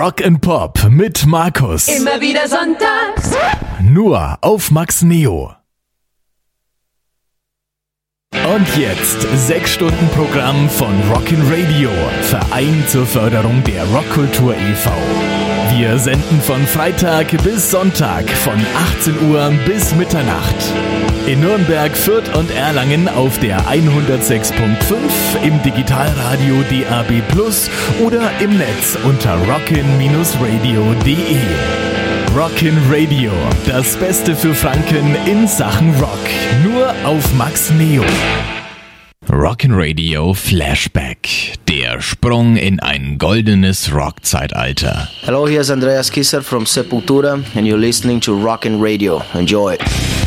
Rock and Pop mit Markus. Immer wieder sonntags. Nur auf Max Neo. Und jetzt 6 Stunden Programm von Rockin' Radio, Verein zur Förderung der Rockkultur e.V. Wir senden von Freitag bis Sonntag von 18 Uhr bis Mitternacht. In Nürnberg, Fürth und Erlangen auf der 106.5, im Digitalradio DAB+ oder im Netz unter rockin-radio.de. Rockin' Radio, das Beste für Franken in Sachen Rock. Nur auf Max Neo. Rockin' Radio Flashback. Der Sprung in ein goldenes Rock-Zeitalter. Hello, here's Andreas Kisser from Sepultura and you're listening to Rockin' Radio. Enjoy it.